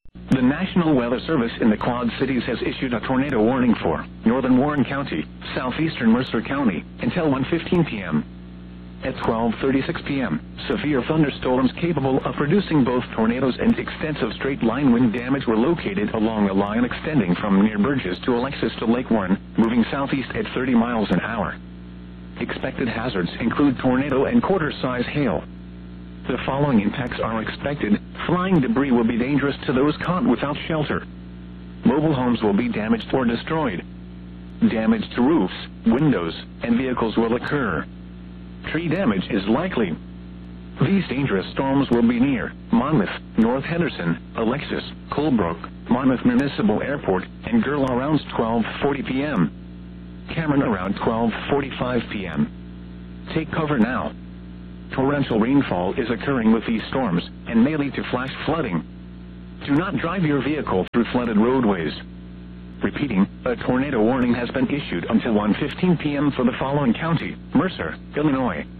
The National Weather Service in the Quad Cities has issued a tornado warning for northern Warren County, southeastern Mercer County, until 1:15 p.m. At 12:36 p.m., severe thunderstorms capable of producing both tornadoes and extensive straight-line wind damage were located along a line extending from near Burgess to Alexis to Lake Warren, moving southeast at 30 miles an hour. Expected hazards include tornado and quarter-size hail. The following impacts are expected. Flying debris will be dangerous to those caught without shelter. Mobile homes will be damaged or destroyed. Damage to roofs, windows, and vehicles will occur. Tree damage is likely. These dangerous storms will be near Monmouth, North Henderson, Alexis, Colebrook, Monmouth Municipal Airport, and Girl around 12:40 p.m. Cameron around 12:45 p.m. Take cover now. Torrential rainfall is occurring with these storms and may lead to flash flooding. Do not drive your vehicle through flooded roadways. Repeating, a tornado warning has been issued until 1:15 p.m. for the following county: Mercer, Illinois,